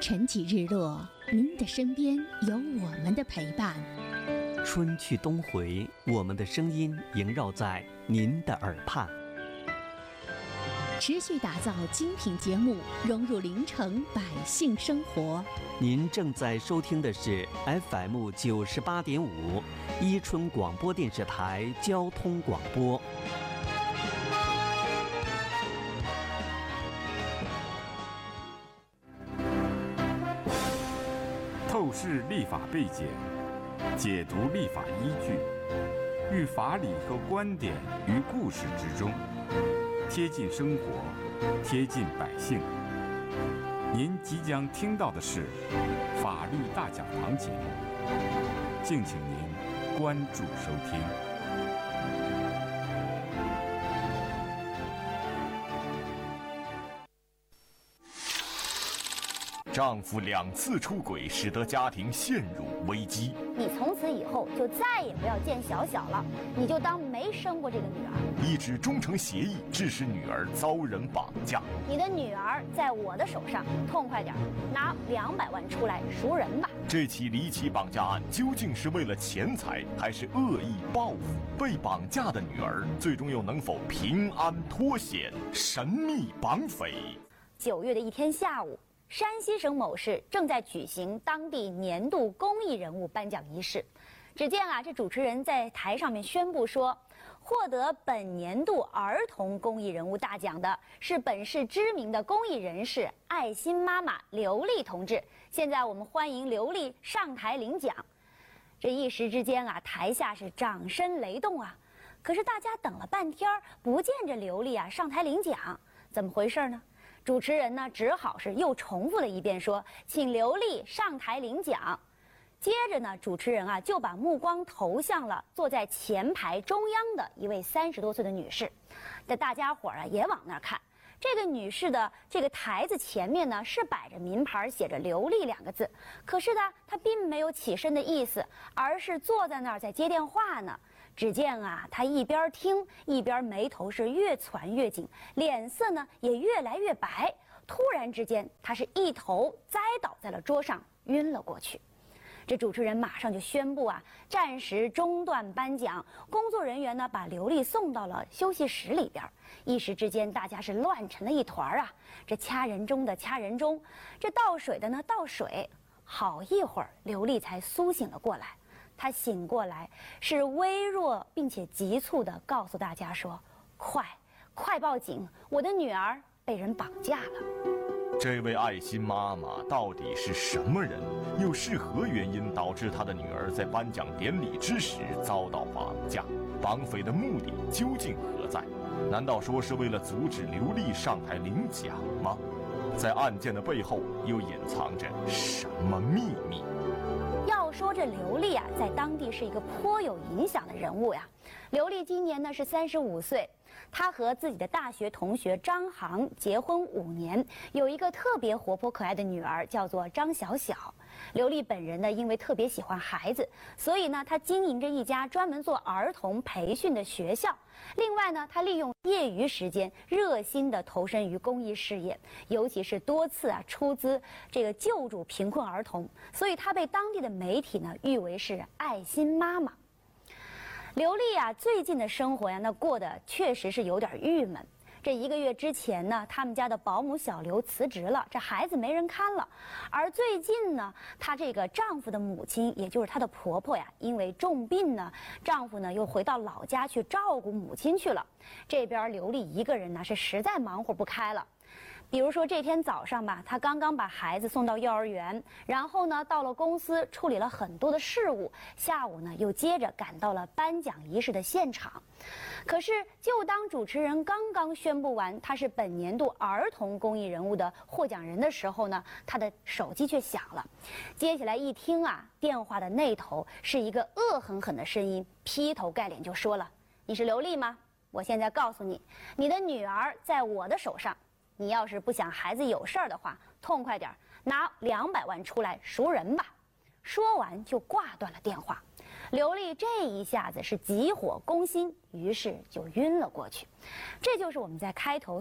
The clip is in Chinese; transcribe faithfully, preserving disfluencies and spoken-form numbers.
晨起日落，您的身边有我们的陪伴。 春去冬回，我们的声音萦绕在您的耳畔。 持续打造精品节目，融入临城百姓生活。 您正在收听的是 F M 九十八点五，伊春广播电视台交通广播。 透视立法背景，解读立法依据，寓法理和观点于故事之中，贴近生活，贴近百姓。您即将听到的是法律大讲堂节目，敬请您关注收听。 丈夫两次出轨，使得家庭陷入危机。 你从此以后就再也不要见小小了，你就当没生过这个女儿。 一纸忠诚协议，致使女儿遭人绑架。 你的女儿在我的手上，痛快点，拿两百万出来赎人吧。 这起离奇绑架案究竟是为了钱财，还是恶意报复？被绑架的女儿最终又能否平安脱险？神秘绑匪。 九月的一天下午，山西省某市正在举行当地年度公益人物颁奖仪式。只见啊，这主持人在台上面宣布说，获得本年度儿童公益人物大奖的是本市知名的公益人士爱心妈妈刘丽同志。现在我们欢迎刘丽上台领奖。这一时之间啊，台下是掌声雷动啊。可是大家等了半天不见着刘丽啊上台领奖，怎么回事呢？主持人呢，只好是又重复了一遍说，请刘丽上台领奖。接着呢，主持人啊就把目光投向了坐在前排中央的一位三十多岁的女士。这大家伙儿啊也往那儿看。这个女士的这个台子前面呢是摆着名牌，写着刘丽两个字。可是呢，她并没有起身的意思，而是坐在那儿在接电话呢。只见啊，她一边听一边眉头是越攒越紧，脸色呢也越来越白。突然之间，她是一头栽倒在了桌上，晕了过去。这主持人马上就宣布啊，暂时中断颁奖。工作人员呢，把刘丽送到了休息室里边。一时之间，大家是乱成了一团啊！这掐人中的掐人中，这倒水的呢倒水。好一会儿，刘丽才苏醒了过来。她醒过来，是微弱并且急促地告诉大家说：“快，快报警！我的女儿被人绑架了。” 这位爱心妈妈到底是什么人？又是何原因导致她的女儿在颁奖典礼之时遭到绑架？绑匪的目的究竟何在？难道说是为了阻止刘丽上台领奖吗？在案件的背后又隐藏着什么秘密？ 要说这刘丽啊，在当地是一个颇有影响的人物呀。刘丽今年呢是三十五岁，她和自己的大学同学张航结婚五年，有一个特别活泼可爱的女儿，叫做张小小。刘丽本人呢，因为特别喜欢孩子，所以呢，她经营着一家专门做儿童培训的学校。另外呢，她利用业余时间，热心地投身于公益事业，尤其是多次啊出资这个救助贫困儿童，所以她被当地的媒体呢誉为是爱心妈妈。刘丽啊，最近的生活呀，那过得确实是有点郁闷。这一个月之前呢，他们家的保姆小刘辞职了，这孩子没人看了。而最近呢，她这个丈夫的母亲，也就是她的婆婆呀，因为重病呢，丈夫呢又回到老家去照顾母亲去了。这边刘丽一个人呢，是实在忙活不开了。比如说这天早上吧，她刚刚把孩子送到幼儿园，然后呢到了公司处理了很多的事务，下午呢又接着赶到了颁奖仪式的现场。可是就当主持人刚刚宣布完她是本年度儿童公益人物的获奖人的时候呢，她的手机却响了。接起来一听啊，电话的那头是一个恶狠狠的声音，劈头盖脸就说了：“你是刘丽吗？我现在告诉你，你的女儿在我的手上。你要是不想孩子有事儿的话，痛快点拿两百万出来赎人吧。”说完就挂断了电话。刘丽这一下子是急火攻心，于是就晕了过去。这就是我们在开头